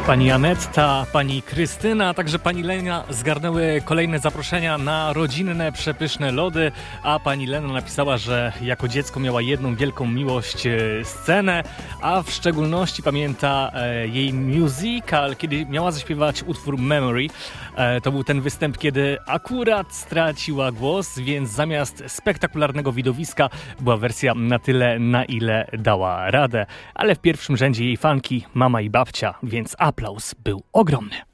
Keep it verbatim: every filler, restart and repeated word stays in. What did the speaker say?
Pani Anetta, pani Krystyna, a także pani Lena zgarnęły kolejne zaproszenia na rodzinne, przepyszne lody, a pani Lena napisała, że jako dziecko miała jedną wielką miłość scenę, a w szczególności pamięta e, jej musical, kiedy miała zaśpiewać utwór Memory. E, to był ten występ, kiedy akurat straciła głos, więc zamiast spektakularnego widowiska była wersja na tyle, na ile dała radę. Ale w pierwszym rzędzie jej fanki, mama i babcia, więc aplauz był ogromny.